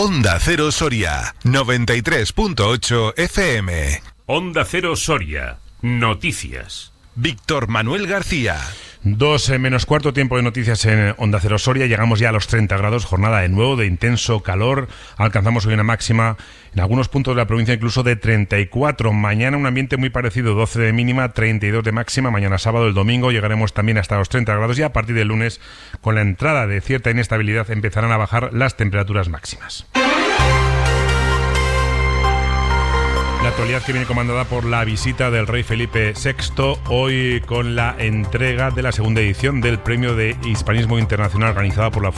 Onda Cero Soria, 93.8 FM. Onda Cero Soria, noticias. Víctor Manuel García. 2 menos cuarto, tiempo de noticias en Onda Cero Soria. Llegamos ya a los 30 grados, jornada de nuevo de intenso calor. Alcanzamos hoy una máxima en algunos puntos de la provincia incluso de 34. Mañana un ambiente muy parecido, 12 de mínima, 32 de máxima. Mañana sábado, el domingo, llegaremos también hasta los 30 grados y a partir del lunes, con la entrada de cierta inestabilidad, empezarán a bajar las temperaturas máximas. La actualidad que viene comandada por la visita del rey Felipe VI, hoy con la entrega de la segunda edición del Premio de Hispanismo Internacional organizada por la